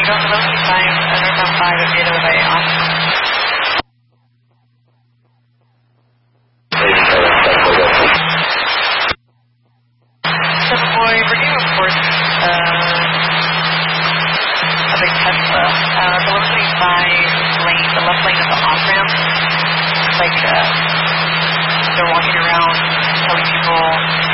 go for those times, northbound 5 at Vito by off. Seven boy, we're due reports of a Tesla. The 125 lane, the left lane of the off-ramp. It's like they're walking around telling people